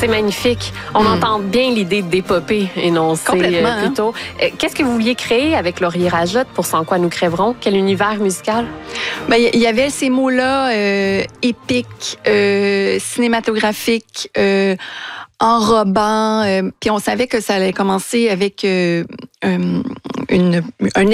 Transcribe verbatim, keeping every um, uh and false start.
C'est magnifique. On mm. entend bien l'idée d'épopée énoncée euh, plus tôt. Hein? Qu'est-ce que vous vouliez créer avec Laurier Rajotte pour Sans quoi nous crèverons? Quel univers musical? Ben, il y avait ces mots-là, euh, épiques, euh, cinématographiques, euh, enrobants. Euh, puis on savait que ça allait commencer avec euh, euh, une, un